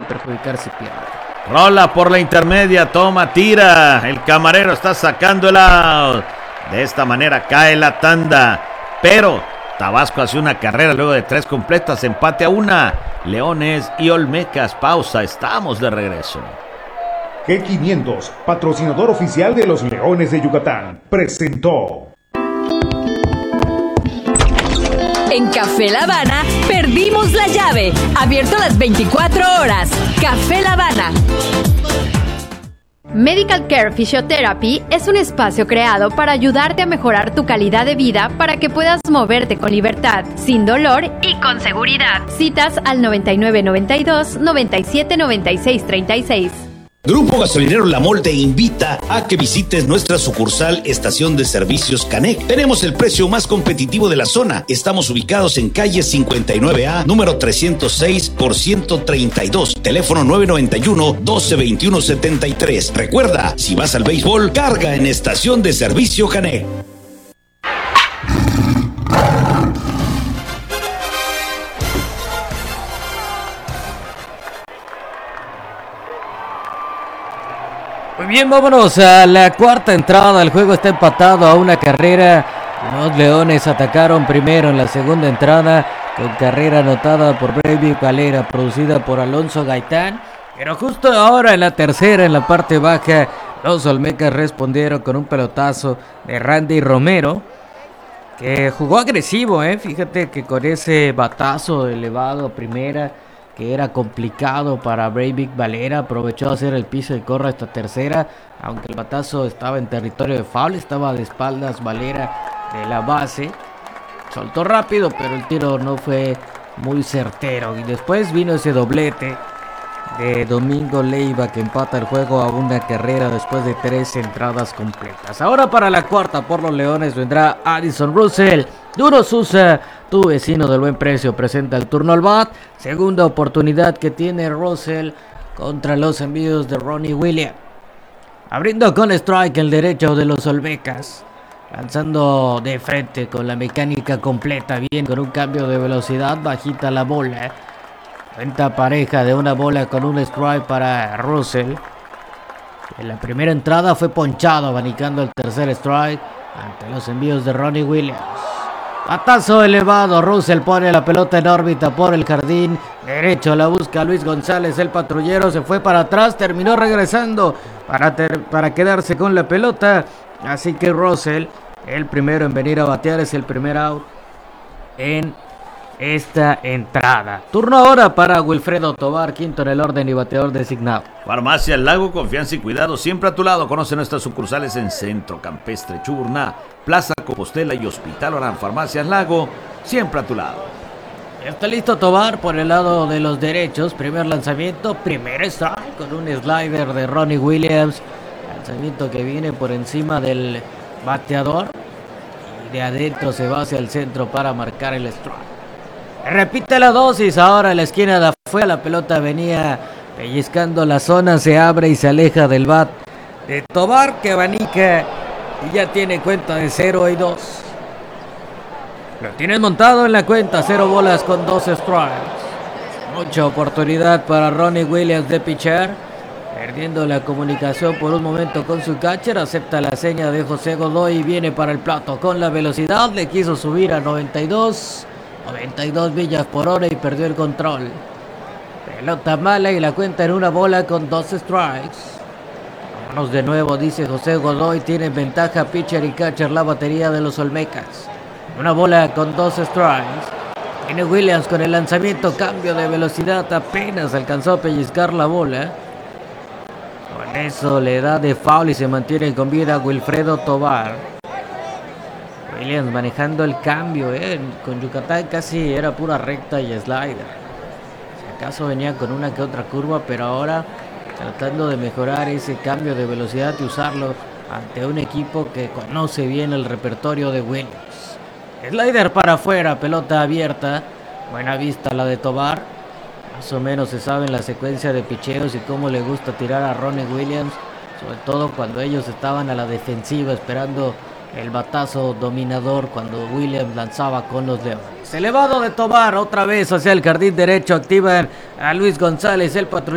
perjudicar si pierde. Rola por la intermedia, toma, tira. El camarero está sacando el out. De esta manera cae la tanda. Pero Tabasco hace una carrera luego de 3 completas, empate a 1. Leones y Olmecas, pausa, estamos de regreso. G500, patrocinador oficial de los Leones de Yucatán, presentó. En Café La Habana perdimos la llave. Abierto las 24 horas. Café La Habana. Medical Care Physiotherapy es un espacio creado para ayudarte a mejorar tu calidad de vida para que puedas moverte con libertad, sin dolor y con seguridad. Citas al 9992 97 96 36. Grupo Gasolinero La Mol te invita a que visites nuestra sucursal Estación de Servicios Canec. Tenemos el precio más competitivo de la zona. Estamos ubicados en calle 59A, número 306 por 132. Teléfono 991-1221-73. Recuerda, si vas al béisbol, carga en Estación de Servicio Canec. Muy bien, vámonos a la cuarta entrada. El juego está empatado a 1 carrera. Los Leones atacaron primero en la segunda entrada con carrera anotada por Breivik Valera, producida por Alonso Gaitán. Pero justo ahora en la tercera, en la parte baja, los Olmecas respondieron con un pelotazo de Randy Romero, que jugó agresivo, fíjate que con ese batazo elevado a primera, que era complicado para Breivik Valera, aprovechó a hacer el piso y corre esta tercera, aunque el batazo estaba en territorio de foul, estaba de espaldas Valera de la base, soltó rápido, pero el tiro no fue muy certero, y después vino ese doblete de Domingo Leiva que empata el juego a 1 carrera después de 3 entradas completas. Ahora para la cuarta por los Leones vendrá Addison Russell. Duro Sousa, tu vecino del buen precio, presenta el turno al bat. Segunda oportunidad que tiene Russell contra los envíos de Ronnie Williams. Abriendo con strike el derecho de los Olmecas. Lanzando de frente con la mecánica completa. Bien, con un cambio de velocidad, bajita la bola. Cuenta pareja de una bola con un strike para Russell. En la primera entrada fue ponchado, abanicando el tercer strike ante los envíos de Ronnie Williams. Batazo elevado, Russell pone la pelota en órbita por el jardín derecho, la busca Luis González, el patrullero se fue para atrás, terminó regresando para quedarse con la pelota, así que Russell, el primero en venir a batear, es el primer out en esta entrada. Turno ahora para Wilfredo Tovar, quinto en el orden y bateador designado. Farmacia El Lago, confianza y cuidado siempre a tu lado. Conoce nuestras sucursales en Centro Campestre Chuburná, Plaza Compostela y Hospital Orán. Farmacia El Lago, siempre a tu lado. Está listo Tovar por el lado de los derechos. Primer lanzamiento, primer strike con un slider de Ronnie Williams. Lanzamiento que viene por encima del bateador y de adentro se va hacia el centro para marcar el strike. Repite la dosis, ahora en la esquina de afuera, la pelota venía pellizcando la zona, se abre y se aleja del bat de Tovar, que abanica y ya tiene cuenta de 0-2. Lo tienes montado en la cuenta, 0 bolas con 2 strikes. Mucha oportunidad para Ronnie Williams de pitcher, perdiendo la comunicación por un momento con su catcher, acepta la seña de José Godoy y viene para el plato con la velocidad, le quiso subir a 92 millas por hora y perdió el control. Pelota mala y la cuenta en 1 bola con 2 strikes. Vámonos de nuevo, dice José Godoy. Tiene ventaja pitcher y catcher la batería de los Olmecas. 1 bola con 2 strikes. Tiene Williams con el lanzamiento, cambio de velocidad, apenas alcanzó a pellizcar la bola. Con eso le da de foul y se mantiene con vida Wilfredo Tovar. Williams manejando el cambio, con Yucatán casi era pura recta y slider. Si acaso venía con una que otra curva, pero ahora tratando de mejorar ese cambio de velocidad y usarlo ante un equipo que conoce bien el repertorio de Williams. Slider para afuera, pelota abierta, buena vista la de Tovar. Más o menos se sabe la secuencia de picheos y cómo le gusta tirar a Ronnie Williams, sobre todo cuando ellos estaban a la defensiva esperando el batazo dominador cuando Williams lanzaba con los Leones. Elevado de Tovar otra vez hacia el jardín derecho, activan a Luis González, el patrullero.